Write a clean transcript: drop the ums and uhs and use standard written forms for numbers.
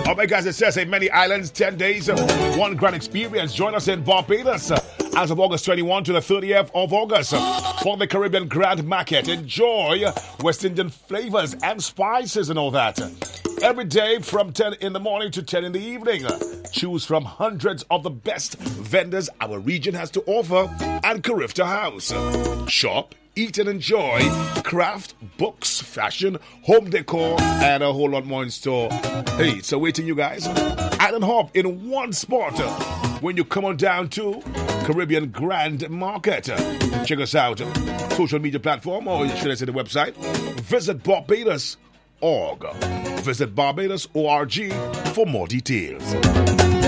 All right, guys, it says in many islands, 10 days, one grand experience. Join us in Barbados as of August 21 to the 30th of August for the Caribbean Grand Market. Enjoy West Indian flavors and spices and all that. Every day from 10 in the morning to 10 in the evening. Choose from hundreds of the best vendors our region has to offer at Carifta House. Shop, eat and enjoy craft, books, fashion, home decor, and a whole lot more in store. Hey, it's awaiting you guys. Island hop in one spot when you come on down to Caribbean Grand Market. Check us out. Social media platform, or should I say the website? Visit Barbados.org. Visit Barbados.org for more details.